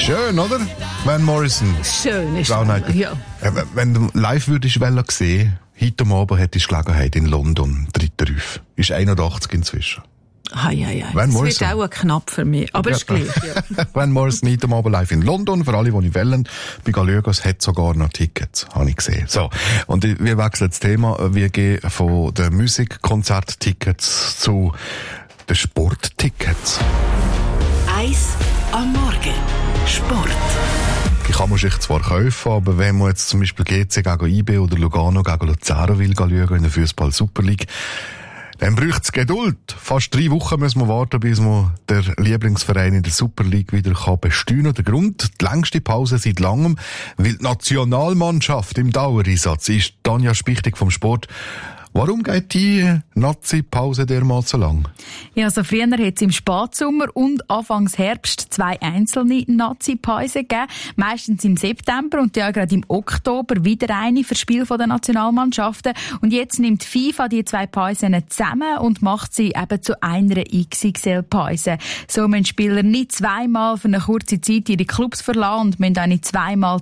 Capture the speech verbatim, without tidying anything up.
Schön, oder? Van Morrison. Schön ist Brown Eyed. ja. Wenn du live würdest sehen, heute Abend hättest du Gelegenheit in London, dritter Ruf. Ist einundachtzig inzwischen. Hei, hei, hei. Van Das Morrison. wird auch knapp für mich, aber Ja. ist gleich. Ja. Van Morrison heute Abend live in London. Für alle, die nicht wollen. Bei Gallegos hat sogar noch Tickets, habe ich gesehen. So. Und wir wechseln das Thema. Wir gehen von den Musikkonzerttickets zu den Sporttickets. Eis am Morgen. Sport. Die kann man sich zwar kaufen, aber wenn man jetzt zum Beispiel G C gegen I B oder Lugano gegen Luzern will schauen in der Fußball-Super League, dann braucht es Geduld. Fast drei Wochen müssen wir warten, bis man der Lieblingsverein in der Super League wieder kann besteuern. Der Grund, die längste Pause seit langem, weil die Nationalmannschaft im Dauereinsatz ist. Tanja Spichtig vom Sport. Warum geht die Nazi-Pause dermaßen lang? Ja, also früher hat es im Spätsommer und Anfangs Herbst zwei einzelne Nazi-Pausen gegeben. Meistens im September und ja gerade im Oktober wieder eine für Spiel der Nationalmannschaften. Und jetzt nimmt FIFA die zwei Pausen zusammen und macht sie eben zu einer X X L-Pause. So müssen Spieler nicht zweimal für eine kurze Zeit ihre Clubs verlassen und müssen auch nicht zweimal